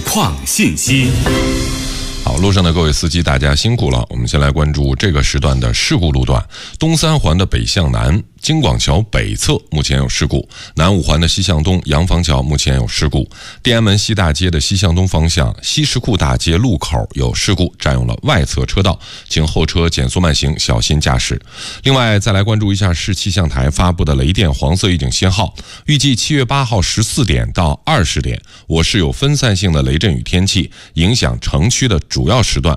况信息。 好，路上的各位司机，大家辛苦了。我们先来关注这个时段的事故路段：东三环的北向南，京广桥北侧目前有事故；南五环的西向东，洋房桥目前有事故；天安门西大街的西向东方向，西什库大街路口有事故，占用了外侧车道，请后车减速慢行，小心驾驶。另外，再来关注一下市气象台发布的雷电黄色预警信号，预计7月8号14点到20点，我市有分散性的雷阵雨天气，影响城区的主要时段